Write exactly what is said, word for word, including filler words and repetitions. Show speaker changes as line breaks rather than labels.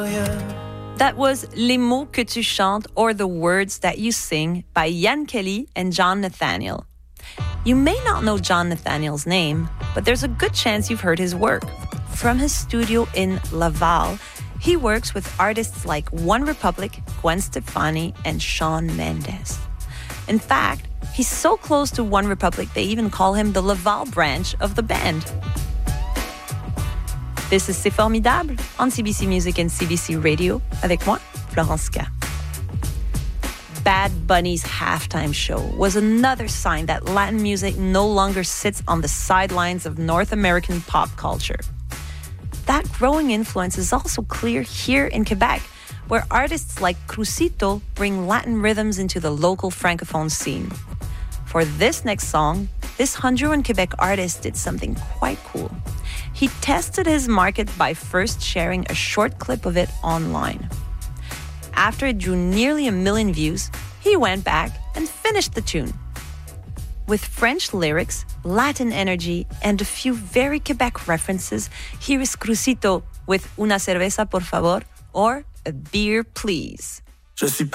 That was Les mots que tu chantes or the words that you sing by Ian Kelly and John Nathaniel. You may not know John Nathaniel's name, but there's a good chance you've heard his work. From his studio in Laval, he works with artists like One Republic, Gwen Stefani, and Shawn Mendes. In fact, he's so close to One Republic, they even call him the Laval branch of the band. This is C'est Formidable on C B C Music and C B C Radio avec moi, Florence K. Bad Bunny's halftime show was another sign that Latin music no longer sits on the sidelines of North American pop culture. That growing influence is also clear here in Quebec, where artists like Crucito bring Latin rhythms into the local francophone scene. For this next song, this Honduran Quebec artist did something quite cool. He tested his market by first sharing a short clip of it online. After it drew nearly a million views, he went back and finished the tune. With French lyrics, Latin energy, and a few very Quebec references, here is Crucito with Una cerveza por favor or A beer please.
Je suis